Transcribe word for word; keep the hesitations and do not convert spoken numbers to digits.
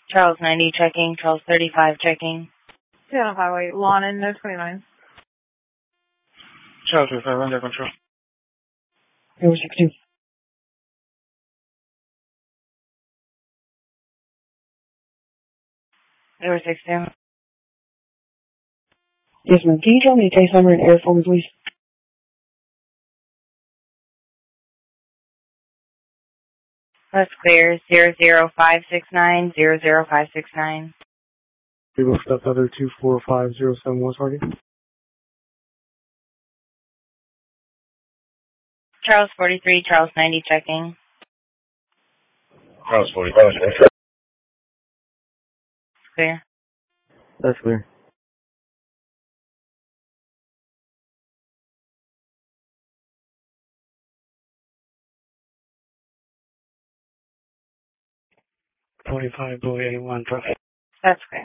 Charles ninety checking. Charles thirty-five checking. Seattle Highway, lawn in no twenty-nine. Charles thirty-five, under control. Air sixteen. Air sixteen. Yes, ma'am. Can you tell me the case number and air for me, please? That's clear. Zero zero five six nine zero zero five six nine. We will step other two four five zero seven one target. Charles forty-three, Charles ninety checking. Charles forty-five. Clear. That's clear. twenty-five, Boy eighty-one, traffic. That's clear.